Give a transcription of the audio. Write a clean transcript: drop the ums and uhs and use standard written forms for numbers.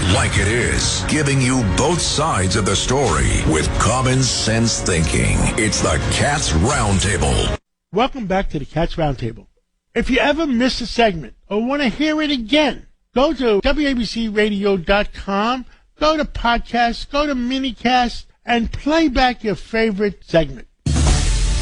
like it is, giving you both sides of the story with common sense thinking. It's the Cats Roundtable. Welcome back to the Cats Roundtable. If you ever miss a segment or want to hear it again, go to WABCRadio.com, go to podcasts, go to minicast, and play back your favorite segment.